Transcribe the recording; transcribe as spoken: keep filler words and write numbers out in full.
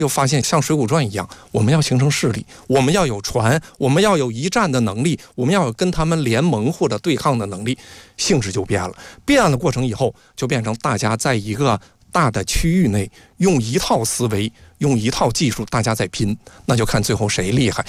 又发现像《水浒传》一样，我们要形成势力，我们要有船，我们要有一战的能力，我们要有跟他们联盟或者对抗的能力，性质就变了。变了过程以后，就变成大家在一个大的区域内用一套思维，用一套技术，大家在拼，那就看最后谁厉害。